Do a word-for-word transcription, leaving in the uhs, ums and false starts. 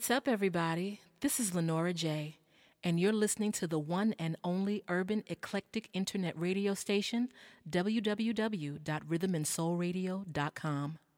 What's up, everybody? This is Lenora J., and you're listening to the one and only urban eclectic internet radio station, w w w dot rhythm and soul radio dot com.